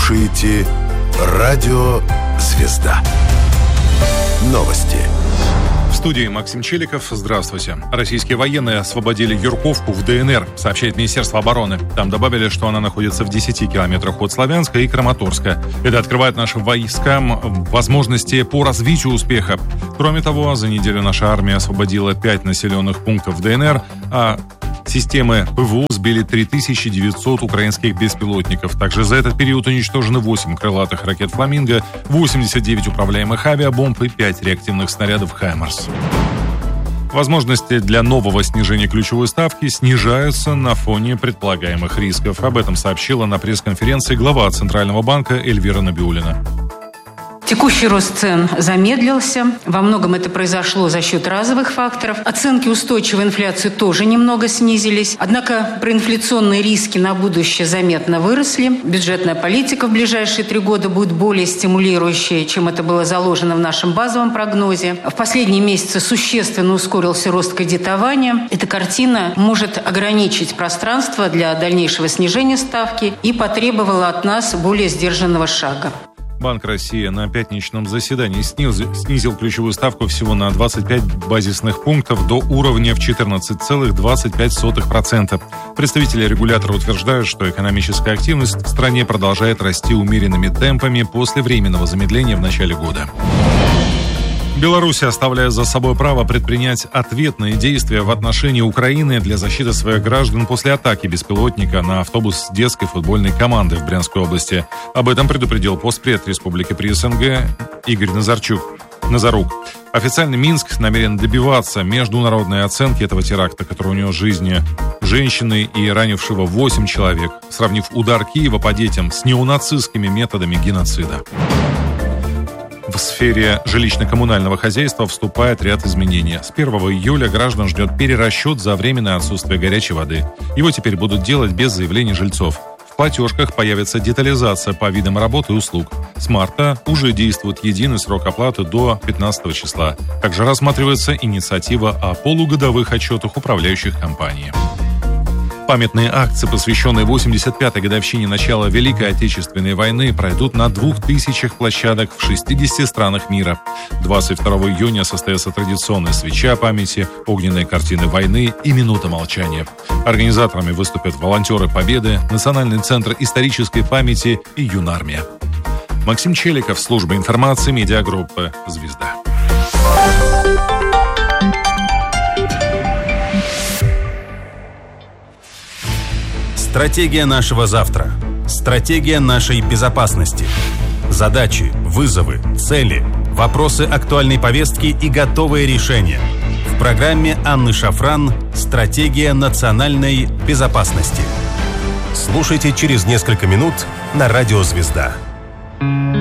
слушаете «Радио Звезда». Новости. В студии Максим Челиков. Здравствуйте. Российские военные освободили Юрковку в ДНР, сообщает Министерство обороны. Там добавили, что она находится в 10 километрах от Славянска и Краматорска. Это открывает нашим войскам возможности по развитию успеха. Кроме того, за неделю наша армия освободила 5 населенных пунктов в ДНР, а системы ПВО сбили 3900 украинских беспилотников. Также за этот период уничтожены 8 крылатых ракет «Фламинго», 89 управляемых авиабомб и 5 реактивных снарядов «Хаймарс». Возможности для нового снижения ключевой ставки снижаются на фоне предполагаемых рисков. Об этом сообщила на пресс-конференции глава Центрального банка Эльвира Набиуллина. Текущий рост цен замедлился. Во многом это произошло за счет разовых факторов. Оценки устойчивой инфляции тоже немного снизились. Однако проинфляционные риски на будущее заметно выросли. Бюджетная политика в ближайшие 3 года будет более стимулирующей, чем это было заложено в нашем базовом прогнозе. В последние месяцы существенно ускорился рост кредитования. Эта картина может ограничить пространство для дальнейшего снижения ставки и потребовала от нас более сдержанного шага. Банк России на пятничном заседании снизил ключевую ставку всего на 25 базисных пунктов до уровня в 14,25%. Представители регулятора утверждают, что экономическая активность в стране продолжает расти умеренными темпами после временного замедления в начале года. Беларусь оставляет за собой право предпринять ответные действия в отношении Украины для защиты своих граждан после атаки беспилотника на автобус детской футбольной команды в Брянской области. Об этом предупредил постпред Республики при СНГ Игорь Назарук. Официально Минск намерен добиваться международной оценки этого теракта, который унес жизни женщины и ранившего 8 человек, сравнив удар Киева по детям с неонацистскими методами геноцида. В сфере жилищно-коммунального хозяйства вступает ряд изменений. С 1 июля граждан ждет перерасчет за временное отсутствие горячей воды. Его теперь будут делать без заявлений жильцов. В платежках появится детализация по видам работ и услуг. С марта уже действует единый срок оплаты до 15 числа. Также рассматривается инициатива о полугодовых отчетах управляющих компаний. Памятные акции, посвященные 85-й годовщине начала Великой Отечественной войны, пройдут на 2000 площадок в 60 странах мира. 22 июня состоится традиционная свеча памяти, огненные картины войны и минута молчания. Организаторами выступят волонтеры Победы, Национальный центр исторической памяти и Юнармия. Максим Челиков, служба информации медиагруппы «Звезда». Стратегия нашего завтра. Стратегия нашей безопасности. Задачи, вызовы, цели, вопросы актуальной повестки и готовые решения. В программе Анны Шафран «Стратегия национальной безопасности». Слушайте через несколько минут на радио «Звезда».